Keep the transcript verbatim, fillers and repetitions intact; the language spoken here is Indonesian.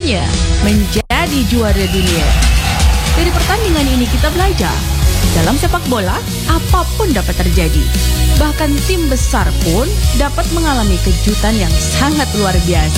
mimpinya menjadi juara dunia. Dari pertandingan ini kita belajar, dalam sepak bola, apapun dapat terjadi. Bahkan tim besar pun dapat mengalami kejutan yang sangat luar biasa.